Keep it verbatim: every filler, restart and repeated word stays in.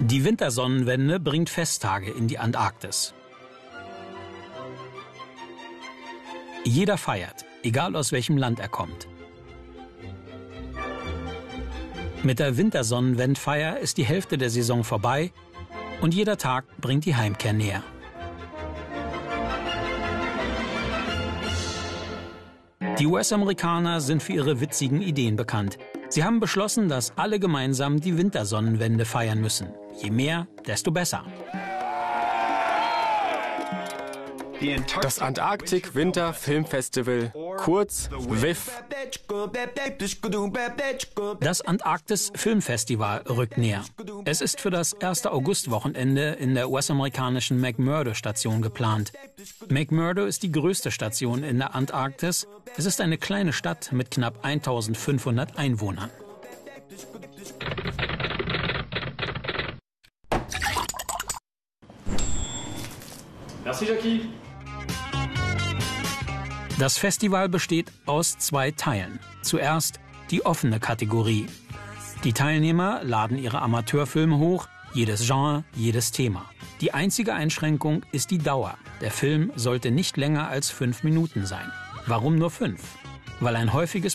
Die Wintersonnenwende bringt Festtage in die Antarktis. Jeder feiert, egal aus welchem Land er kommt. Mit der Wintersonnenwendfeier ist die Hälfte der Saison vorbei und jeder Tag bringt die Heimkehr näher. Die U S-Amerikaner sind für ihre witzigen Ideen bekannt. Sie haben beschlossen, dass alle gemeinsam die Wintersonnenwende feiern müssen. Je mehr, desto besser. Das Antarktik Winter Filmfestival, kurz W I F. Das Antarktis Filmfestival rückt näher. Es ist für das erste Augustwochenende in der U S-amerikanischen McMurdo-Station geplant. McMurdo ist die größte Station in der Antarktis. Es ist eine kleine Stadt mit knapp eintausendfünfhundert Einwohnern. Merci, Jackie. Das Festival besteht aus zwei Teilen. Zuerst die offene Kategorie. Die Teilnehmer laden ihre Amateurfilme hoch, jedes Genre, jedes Thema. Die einzige Einschränkung ist die Dauer. Der Film sollte nicht länger als fünf Minuten sein. Warum nur fünf? Weil ein häufiges